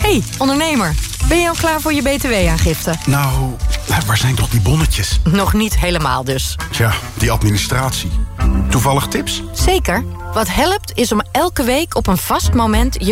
Hey, ondernemer. Ben je al klaar voor je BTW-aangifte? Nou, waar zijn toch die bonnetjes? Nog niet helemaal dus. Tja, die administratie. Toevallig tips? Zeker. Wat helpt is om elke week op een vast moment je